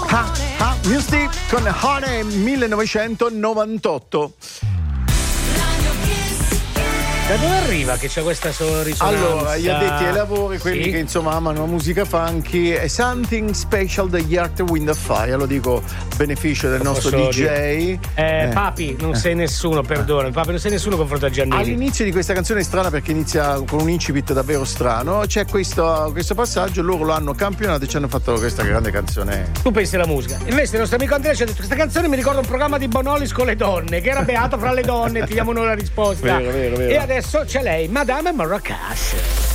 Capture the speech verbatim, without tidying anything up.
Ha, ha, Music con Honey millenovecentonovantotto. Da dove arriva che c'è questa risonanza? Allora, gli addetti ai lavori, quelli sì? che insomma amano la musica funky, è Something Special degli Earth, Wind and Fire, lo dico a beneficio del Lo nostro posso D J. Eh, eh, Papi, non sei nessuno, perdona, Papi, non sei nessuno confronto a Giannini. All'inizio di questa canzone è strana perché inizia con un incipit davvero strano, c'è questo, questo passaggio, loro lo hanno campionato e ci hanno fatto questa grande canzone. Tu pensi alla musica. Invece il nostro amico Andrea ci ha detto: questa canzone mi ricorda un programma di Bonolis con le donne, che era beato fra le donne, ti diamo noi la risposta. Vero, vero, vero. E adesso c'è lei, Madame Marracash.